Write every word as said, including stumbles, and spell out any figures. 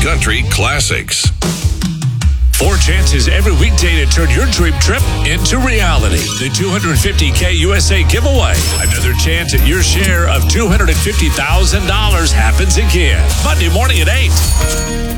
country classics. Four chances every weekday to turn your dream trip into reality. The two hundred fifty K U S A giveaway. Another chance at your share of two hundred fifty thousand dollars happens again. Monday morning at eight.